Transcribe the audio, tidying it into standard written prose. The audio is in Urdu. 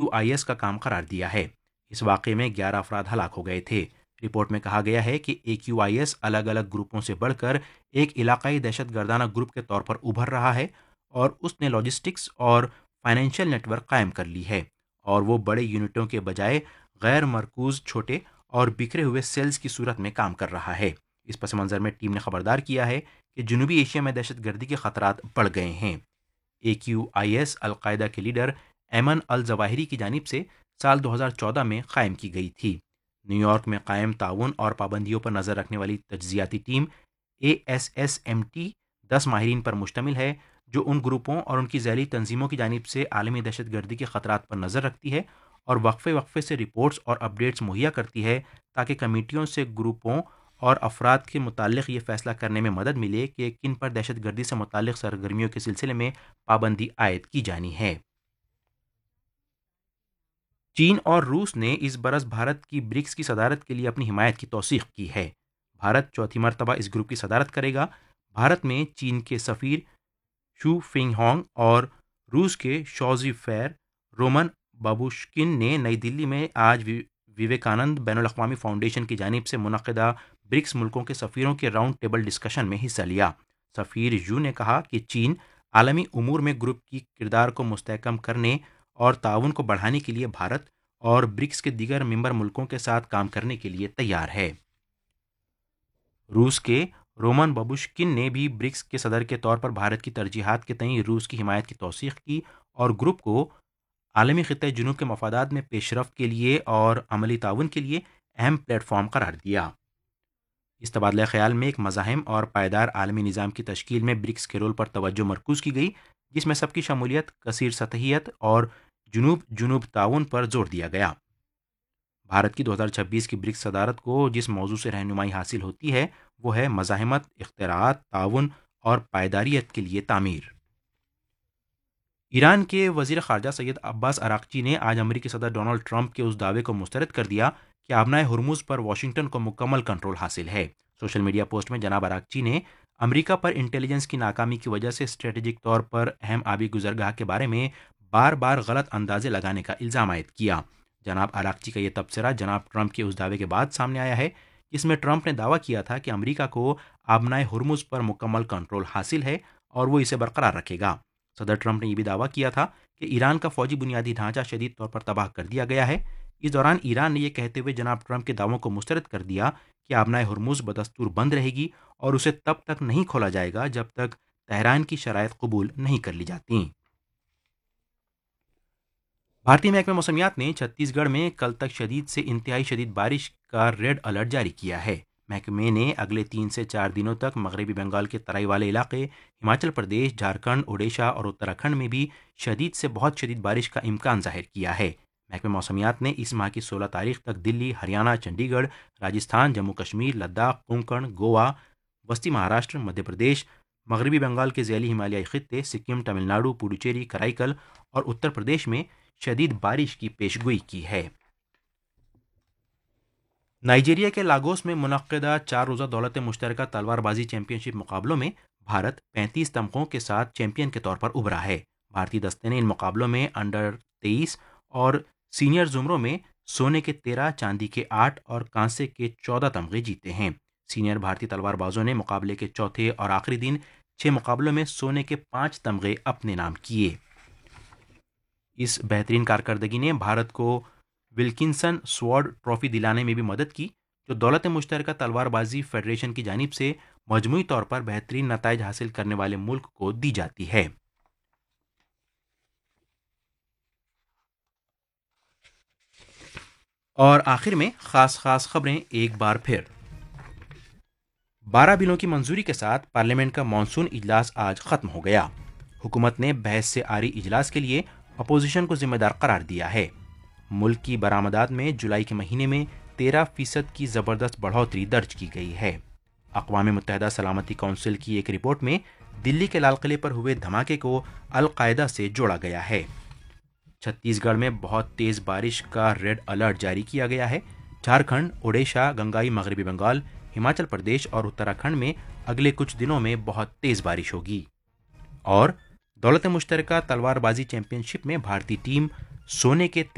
AQIS کا کام قرار دیا ہے۔ اس واقعے میں 11 افراد ہلاک ہو گئے تھے۔ رپورٹ میں کہا گیا ہے کہ AQIS الگ الگ گروپوں سے بڑھ کر ایک علاقائی دہشت گردانہ گروپ کے طور پر ابھر رہا ہے اور اس نے لاجسٹکس اور فائنینشیل نیٹ ورک قائم کر لی ہے، اور وہ بڑے یونٹوں کے بجائے غیر مرکوز چھوٹے اور بکھرے ہوئے سیلز کی صورت میں کام کر رہا ہے۔ اس پس منظر میں ٹیم نے خبردار کیا ہے کہ جنوبی ایشیا میں دہشت گردی کے خطرات بڑھ گئے ہیں۔ AQIS القاعدہ کے لیڈر ایمن الظواہری کی جانب سے سال 2014 میں قائم کی گئی تھی۔ نیو یارک میں قائم تعاون اور پابندیوں پر نظر رکھنے والی تجزیاتی ٹیم ASSMT 10 ماہرین پر مشتمل ہے جو ان گروپوں اور ان کی ذیلی تنظیموں کی جانب سے عالمی دہشت گردی کے خطرات پر نظر رکھتی ہے اور وقفے وقفے سے رپورٹس اور اپڈیٹس مہیا کرتی ہے تاکہ کمیٹیوں سے گروپوں اور افراد کے متعلق یہ فیصلہ کرنے میں مدد ملے کہ کن پر دہشت گردی سے متعلق سرگرمیوں کے سلسلے میں پابندی عائد کی جانی ہے۔ چین اور روس نے اس برس بھارت کی برکس کی صدارت کے لیے اپنی حمایت کی توثیق کی ہے۔ بھارت چوتھی مرتبہ اس گروپ کی صدارت کرے گا۔ بھارت میں چین کے سفیر شو فنگ ہانگ اور روس کے شوزی فیر رومن بابوشکن نے نئی دلی میں آج وویکانند بین الاقوامی فاؤنڈیشن کی جانب سے منعقدہ برکس ملکوں کے سفیروں کے راؤنڈ ٹیبل ڈسکشن میں حصہ لیا۔ سفیر یو نے کہا کہ چین عالمی امور میں گروپ کی کردار کو مستحکم کرنے اور تعاون کو بڑھانے کے لیے بھارت اور برکس کے دیگر ممبر ملکوں کے ساتھ کام کرنے کے لیے تیار ہے۔ روس کے رومن بابوشکن نے بھی برکس کے صدر کے طور پر بھارت کی ترجیحات کے تئیں روس کی حمایت کی توثیق کی اور گروپ کو عالمی خطۂ جنوب کے مفادات میں پیش رفت کے لیے اور عملی تعاون کے لیے اہم پلیٹ فارم قرار دیا۔ اس تبادلہ خیال میں ایک مزاحم اور پائیدار عالمی نظام کی تشکیل میں برکس کے رول پر توجہ مرکوز کی گئی، جس میں سب کی شمولیت، کثیر سطحیت اور جنوب جنوب تعاون پر زور دیا گیا۔ بھارت کی 2026 کی برکس صدارت کو جس موضوع سے رہنمائی حاصل ہوتی ہے وہ ہے مزاحمت، اختراعات، تعاون اور پائیداریت کے لیے تعمیر۔ ایران کے وزیر خارجہ سید عباس اراغچی نے آج امریکی صدر ڈونلڈ ٹرمپ کے اس دعوے کو مسترد کر دیا کہ آبنائے ہرمز پر واشنگٹن کو مکمل کنٹرول حاصل ہے۔ سوشل میڈیا پوسٹ میں جناب اراغچی نے امریکہ پر انٹیلیجنس کی ناکامی کی وجہ سے اسٹریٹجک طور پر اہم آبی گزرگاہ کے بارے میں بار بار غلط اندازے لگانے کا الزام عائد کیا۔ جناب اراغچی کا یہ تبصرہ جناب ٹرمپ کے اس دعوے کے بعد سامنے آیا ہے جس میں ٹرمپ نے دعویٰ کیا تھا کہ امریکہ کو آبنائے ہرمز پر مکمل کنٹرول حاصل ہے اور وہ اسے برقرار رکھے گا۔ صدر ٹرمپ نے یہ بھی دعویٰ کیا تھا کہ ایران کا فوجی بنیادی ڈھانچہ شدید طور پر تباہ کر دیا گیا ہے۔ اس دوران ایران نے یہ کہتے ہوئے جناب ٹرمپ کے دعووں کو مسترد کر دیا کہ آبنائے ہرمز بدستور بند رہے گی اور اسے تب تک نہیں کھولا جائے گا جب تک تہران کی شرائط قبول نہیں کر لی جاتی۔ بھارتی محکمہ موسمیات نے چھتیس گڑھ میں کل تک شدید سے انتہائی شدید بارش کا ریڈ الرٹ جاری کیا ہے۔ محکمے نے اگلے 3 سے 4 دنوں تک مغربی بنگال کے ترائی والے علاقے، ہماچل پردیش، جھارکھنڈ، اڈیشہ اور اتراکھنڈ میں بھی شدید سے بہت شدید بارش کا امکان ظاہر کیا ہے۔ محکمہ موسمیات نے اس ماہ کی 16 تاریخ تک دلی، ہریانہ، چنڈی گڑھ، راجستھان، جموں کشمیر، لداخ، کونکن، گوا، وسطی مہاراشٹر، مدھیہ پردیش، مغربی بنگال کے ذیلی ہمالیائی خطے، سکم، تمل ناڈو، پڈوچیری، کرائی اور اتر پردیش میں شدید بارش کی پیش گوئی کی ہے۔ نائجیریا کے لاگوس میں منعقدہ 4 روزہ دولت مشترکہ تلوار بازی چیمپئن شپ مقابلوں میں بھارت 35 تمغوں کے ساتھ چیمپئن کے طور پر ابھرا ہے۔ بھارتی دستے نے ان مقابلوں میں انڈر 23 اور سینئر زمروں میں سونے کے 13، چاندی کے 8 اور کانسے کے 14 تمغے جیتے ہیں۔ سینئر بھارتی تلوار بازوں نے مقابلے کے چوتھے اور آخری دن 6 مقابلوں میں سونے کے 5 تمغے اپنے نام کیے۔ اس بہترین کارکردگی نے بھارت کو ولکنسن سوارڈ ٹرافی دلانے میں بھی مدد کی، جو دولت مشترکہ تلوار بازی فیڈریشن کی جانب سے مجموعی طور پر بہترین نتائج حاصل کرنے والے ملک کو دی جاتی ہے۔ اور آخر میں خاص خبریں ایک بار پھر۔ 12 بلوں کی منظوری کے ساتھ پارلیمنٹ کا مانسون اجلاس آج ختم ہو گیا۔ حکومت نے بحث سے عاری اجلاس کے لیے اپوزیشن کو ذمہ دار قرار دیا ہے۔ ملک کی برآمدات میں جولائی کے مہینے میں 13% کی زبردست بڑھوتری درج کی گئی ہے۔ اقوام متحدہ سلامتی کونسل کی ایک رپورٹ میں دلی کے لال قلعے پر ہوئے دھماکے کو القاعدہ سے جوڑا گیا ہے۔ چھتیس گڑھ میں بہت تیز بارش کا ریڈ الرٹ جاری کیا گیا ہے۔ جھارکھنڈ، اڈیشہ، گنگائی مغربی بنگال، ہماچل پردیش اور اتراکھنڈ میں اگلے کچھ دنوں میں بہت تیز بارش ہوگی۔ اور دولت مشترکہ تلوار بازی چیمپئن شپ میں بھارتی ٹیم سونے کے